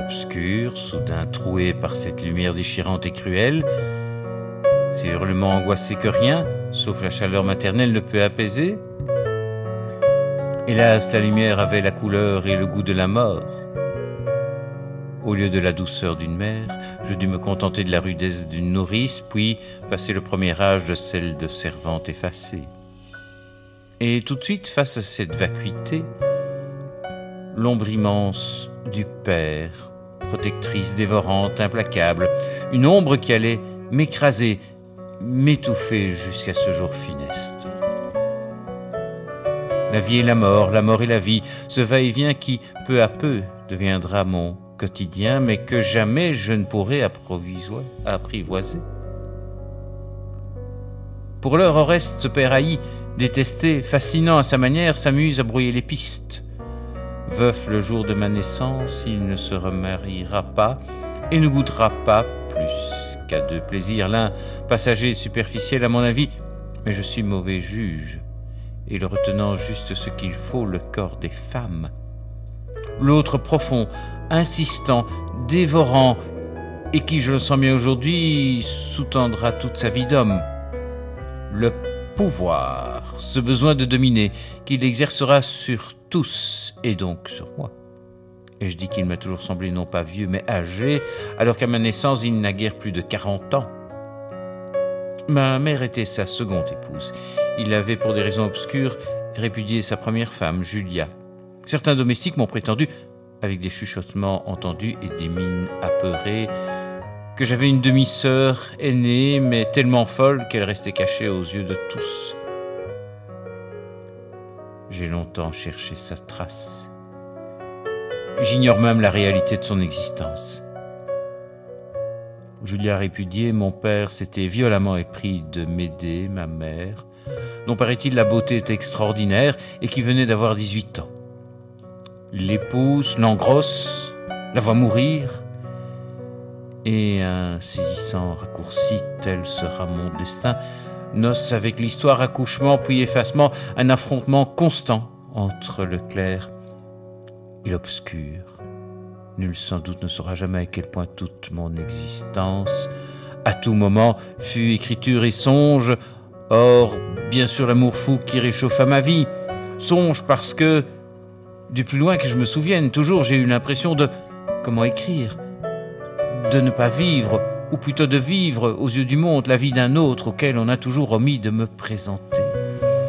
obscur, soudain troué par cette lumière déchirante et cruelle. Ces hurlements angoissés que rien, sauf la chaleur maternelle, ne peut apaiser. Hélas, la lumière avait la couleur et le goût de la mort. Au lieu de la douceur d'une mère, je dus me contenter de la rudesse d'une nourrice, puis passer le premier âge de celle de servante effacée. Et tout de suite, face à cette vacuité, l'ombre immense du Père, protectrice, dévorante, implacable, une ombre qui allait m'écraser, m'étouffer jusqu'à ce jour funeste. La vie et la mort et la vie, ce va-et-vient qui, peu à peu, deviendra mon quotidien, mais que jamais je ne pourrai apprivoiser. Pour l'heure, Oreste, ce père haï, détesté, fascinant à sa manière, s'amuse à brouiller les pistes. Veuf le jour de ma naissance, il ne se remariera pas et ne goûtera pas plus qu'à deux plaisirs, l'un passager et superficiel à mon avis, mais je suis mauvais juge, et le retenant juste ce qu'il faut, le corps des femmes. L'autre profond, insistant, dévorant, et qui, je le sens bien aujourd'hui, sous-tendra toute sa vie d'homme. Le pouvoir, ce besoin de dominer, qu'il exercera sur tous, et donc sur moi. Et je dis qu'il m'a toujours semblé non pas vieux, mais âgé, alors qu'à ma naissance, il n'a guère plus de 40 ans. Ma mère était sa seconde épouse. Il avait, pour des raisons obscures, répudié sa première femme, Julia. Certains domestiques m'ont prétendu, avec des chuchotements entendus et des mines apeurées, que j'avais une demi-sœur aînée, mais tellement folle qu'elle restait cachée aux yeux de tous. J'ai longtemps cherché sa trace. J'ignore même la réalité de son existence. Julia répudiée, mon père s'était violemment épris de m'aider, ma mère, dont paraît-il la beauté était extraordinaire et qui venait d'avoir 18 ans. Il l'épouse, l'engrosse, la voit mourir, et un saisissant raccourci, tel sera mon destin, noce avec l'histoire, accouchement puis effacement, un affrontement constant entre le clair et l'obscur. Nul sans doute ne saura jamais à quel point toute mon existence, à tout moment, fut écriture et songe. Or, bien sûr, l'amour fou qui réchauffa ma vie. Songe parce que, du plus loin que je me souvienne, toujours j'ai eu l'impression de, comment écrire, de ne pas vivre, ou plutôt de vivre aux yeux du monde la vie d'un autre auquel on a toujours omis de me présenter.